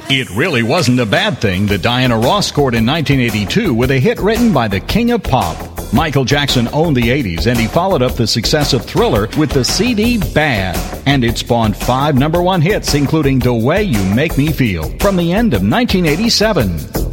It really wasn't a bad thing that Diana Ross scored in 1982 with a hit written by the king of pop. Michael Jackson owned the 80s, and he followed up the success of Thriller with the CD Bad. And it spawned 5 number 1 hits, including The Way You Make Me Feel, from the end of 1987.